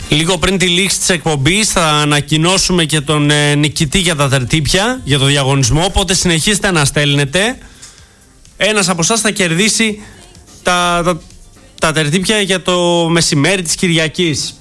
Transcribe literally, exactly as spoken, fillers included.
Λίγο πριν τη λήξη της εκπομπής θα ανακοινώσουμε και τον ε, νικητή για τα τερτύπια, για το διαγωνισμό, οπότε συνεχίστε να στέλνετε. Ένας από εσάς θα κερδίσει τα, τα, τα τερτύπια για το μεσημέρι της Κυριακής.